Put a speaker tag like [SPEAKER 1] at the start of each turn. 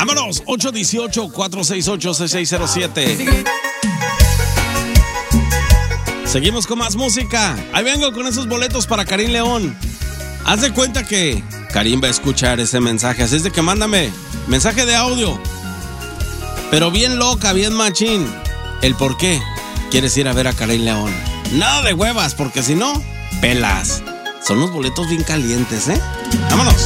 [SPEAKER 1] Vámonos, 818-468-6607. Seguimos con más música. Ahí vengo con esos boletos para Karim León. Haz de cuenta que Karim va a escuchar ese mensaje, así es de que mándame mensaje de audio. Pero bien loca, bien machín. El por qué quieres ir a ver a Karim León. Nada de huevas, porque si no, pelas. Son los boletos bien calientes, ¿eh? Vámonos.